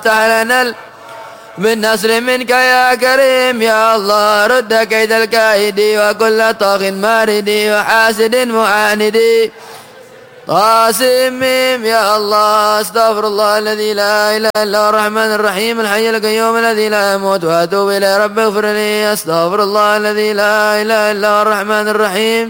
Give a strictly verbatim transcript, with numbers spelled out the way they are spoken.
لنا بالنصر منك يا كريم يا الله. رد كيد الكائد وكل طاغ مارد وحاسد معاند. قاسم يا الله. استغفر الله الذي لا اله الا هو الرحمن الرحيم الحي القيوم الذي لا يموت واتوب اليه رب اغفر لي. استغفر الله الذي لا اله الا هو الرحمن الرحيم